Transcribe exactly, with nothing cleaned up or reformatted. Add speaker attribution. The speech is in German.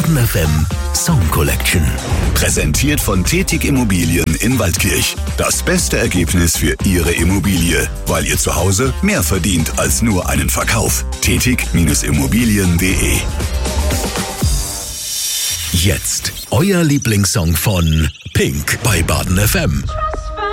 Speaker 1: Baden F M Song Collection.
Speaker 2: Präsentiert von Tetig Immobilien in Waldkirch. Das beste Ergebnis für Ihre Immobilie, weil ihr zu Hause mehr verdient als nur einen Verkauf. Tetig Immobilien punkt de.
Speaker 1: Jetzt euer Lieblingssong von Pink bei Baden F M.